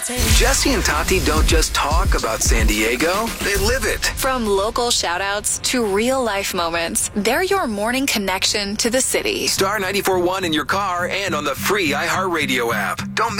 Jesse and Tati don't just talk about San Diego, they live it. From local shout-outs to real-life moments, they're your morning connection to the city. Star 94.1 in your car and on the free iHeartRadio app. Don't miss